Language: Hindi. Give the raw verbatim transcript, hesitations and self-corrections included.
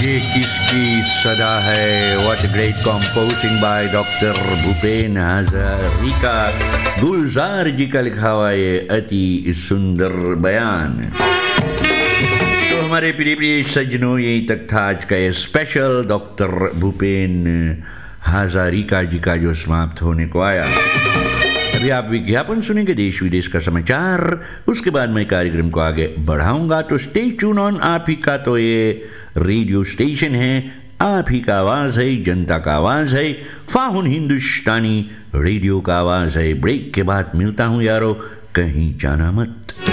ये किसकी सदा है। What great composing by doctor Bhupen Hazarika. गुलजार जी का लिखा हुआ ये अति सुंदर बयान। तो हमारे प्रिय प्रिय सज्जनों, यहीं तक था आज का ये स्पेशल डॉक्टर भूपेन हजारिका जी का जो समाप्त होने को आया। अभी आप विज्ञापन सुनेंगे, देश विदेश का समाचार, उसके बाद मैं कार्यक्रम को आगे बढ़ाऊंगा। तो स्टे ट्यून ऑन। आप ही का तो ये रेडियो स्टेशन है, आप ही का आवाज है, जनता का आवाज है, फाहुन हिंदुस्तानी रेडियो का आवाज है। ब्रेक के बाद मिलता हूं यारो, कहीं जाना मत।